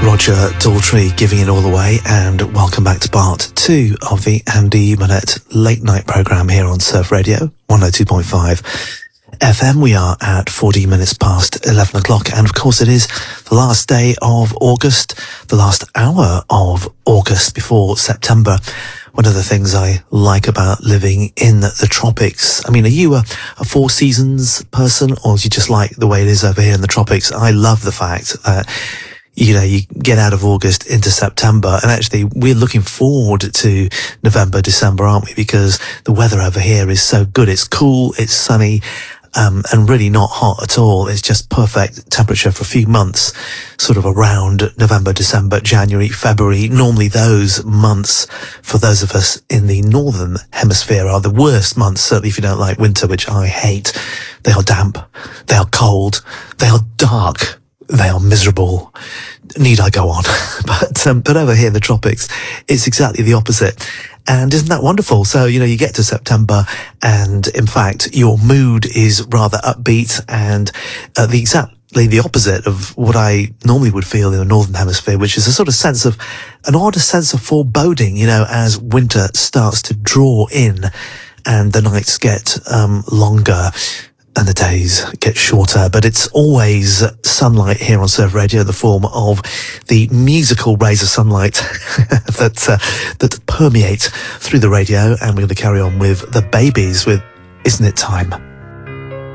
Roger Daltrey giving it all away, and welcome back to part 2 of the Andy Monette late night programme here on Surf Radio 102.5 FM. We are at 40 minutes past 11 o'clock, and of course it is the last day of August, the last hour of August before September. One of the things I like about living in the tropics, I mean, are you a four seasons person, or do you just like the way it is over here in the tropics? I love the fact that you know, you get out of August into September, and actually we're looking forward to November, December, aren't we? Because the weather over here is so good. It's cool, it's sunny, and really not hot at all. It's just perfect temperature for a few months, sort of around November, December, January, February. Normally those months, for those of us in the northern hemisphere, are the worst months, certainly if you don't like winter, which I hate. They are damp, they are cold, they are dark, they are miserable. Need I go on? But over here in the tropics, it's exactly the opposite. And isn't that wonderful? So, you know, you get to September and in fact, your mood is rather upbeat and exactly the opposite of what I normally would feel in the northern hemisphere, which is a sort of sense of, an odd sense of foreboding, you know, as winter starts to draw in and the nights get longer and the days get shorter. But it's always sunlight here on Surf Radio in the form of the musical rays of sunlight that permeate through the radio. And we're going to carry on with the Babies with Isn't It Time?